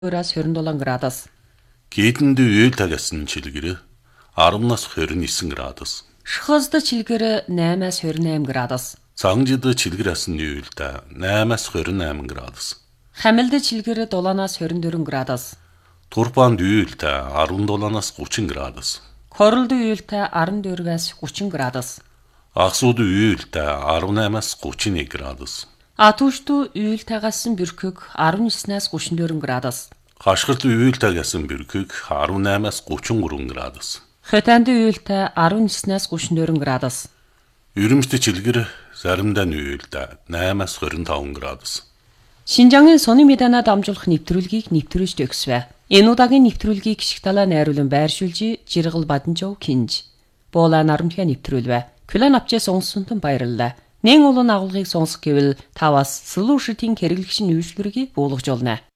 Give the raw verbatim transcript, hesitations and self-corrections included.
сорок долоо градус. Гейдэнд үйл тагасан чилгэр аравнаас хорин нисэн градус. Шхозд чилгэр наймаас хорин найм градус. Цангжид чилгэр асан үйлдэ наймаас хорин найм градус. Хамилд чилгэр дулаанаас хорин дөрвөн градус. Турпанд үйлдэ арван дулаанаас гучин градус. Королд үйлдэ арван дөрвөөс гучин градус. Аксууд үйлдэ арван наймаас гучин нэг градус. Атушду үйлтэйгасан бэрхэг арван ниснээс гучин дөрвөн градус. Хашгирт үйл тагасан бэрхэг арван наймаас гучин гурван градус. Хотанд үйлтэй арван ниснээс гучин дөрвөн градус. Өрөмжт чилгэр заримдаа үйлдэ наймаас хорин таван градус. Шинжангийн сони медана дамжуулах нэвтрүүлгийг нэвтрүүлж төгсвэ. Энэ удаагийн нэвтрүүлгийг гიშг талаа найруулан байршуулж Жиргал Баданжов кинж. Буула нарамтга нэвтрүүлвэ. Күлэн авчээ сонсонтон баярлалаа. Нэн олон агуулгыг сонсох гэвэл таваас слушатын хэрэглэгч нь үйлчлэргийг буулгаж олно.